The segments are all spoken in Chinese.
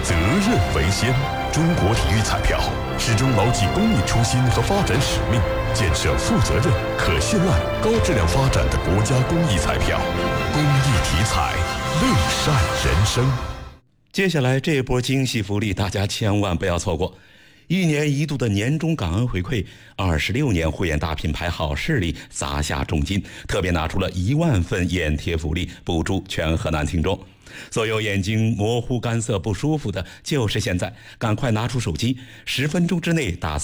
责任为先。中国体育彩票始终牢记公益初心和发展使命，建设负责任、可信赖、高质量发展的国家公益彩票。公益体彩，乐善人生。 接下来这波惊喜福利，大家千万不要错过。1年1度的年终感恩回馈，26年护眼大品牌好视力砸下重金，特别拿出了1万份眼贴福利，补助全河南听众。所有眼睛模糊干涩不舒服的，就是现在，赶快拿出手机，10分钟之内打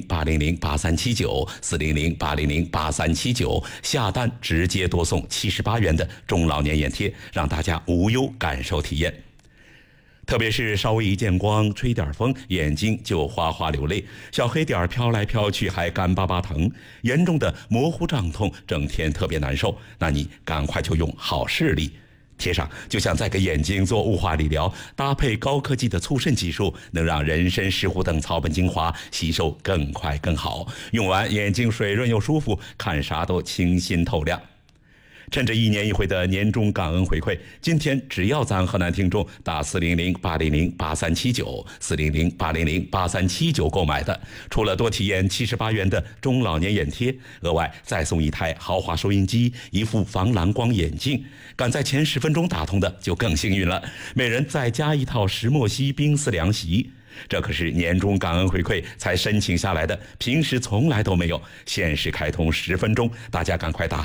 400-800-8379，400-800-8379，下单直接多送78元的中老年眼贴，让大家无忧感受体验。特别是稍微一见光，吹点风，眼睛就哗哗流泪，小黑点飘来飘去还干巴巴疼，严重的模糊胀痛，整天特别难受，那你赶快就用好视力贴上，就像在给眼睛做雾化理疗，搭配高科技的促渗技术，能让人参、石斛等草本精华吸收更快更好，用完眼睛水润又舒服，看啥都清新透亮。趁着1年1回的年终感恩回馈，今天只要咱河南听众打400-800-8379，400-800-8379购买的，除了多体验78元的中老年眼贴，额外再送1台豪华收音机，1副防蓝光眼镜。赶在前10分钟打通的就更幸运了，每人再加1套石墨烯冰丝凉席。这可是年终感恩回馈才申请下来的，平时从来都没有。限时开通10分钟，大家赶快打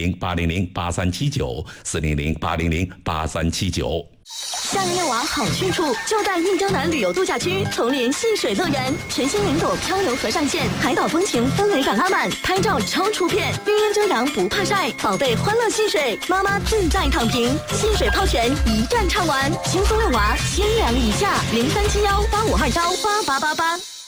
400-800-8379，400-800-8379。 夏日遛娃好去处，就在印江南旅游度假区丛林戏水乐园，全新云朵漂流河上线，海岛风情氛围感拉满，拍照超出片，绿荫遮阳不怕晒，宝贝欢乐戏水，妈妈自在躺平，戏水泡泉一站畅玩，轻松遛娃，千两以下，037185288888。